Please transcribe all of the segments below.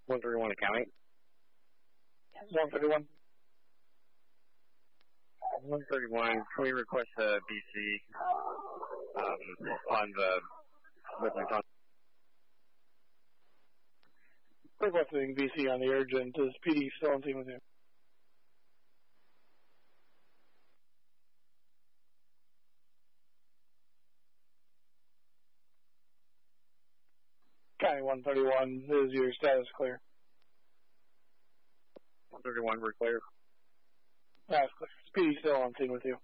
131 accounting. 131. 131, can we request a BC on the Whitman Tunnel? Requesting BC on the urgent. Is PD still on scene with you? County 131, is your status clear? 131, we're clear. That's clear. Is PD still on scene with you?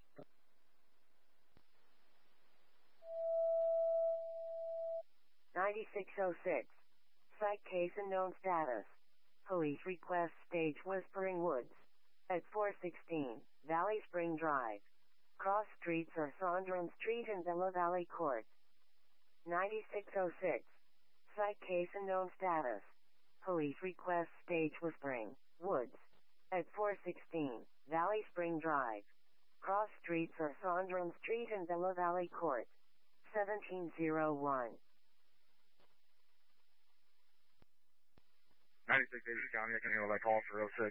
$9606. Site case unknown status. Police request stage Whispering Woods. At 416 Valley Spring Drive. Cross streets are Sondron Street and Villa Valley Court. 9606. Site case unknown status. Police request stage Whispering Woods. At 416 Valley Spring Drive. Cross streets are Sondron Street and Villa Valley Court. 1701. 9680 County, I can handle that call for 06.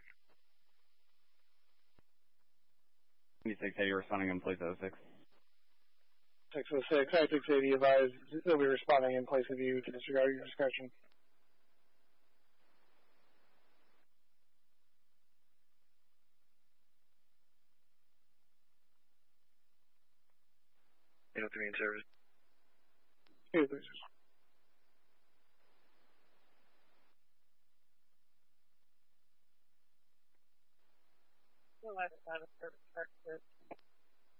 9680 responding in place of 06. 606, 9680 advised they'll be responding in place of you to disregard your discretion. You know, to be in service. Here, please. The last status for perspective.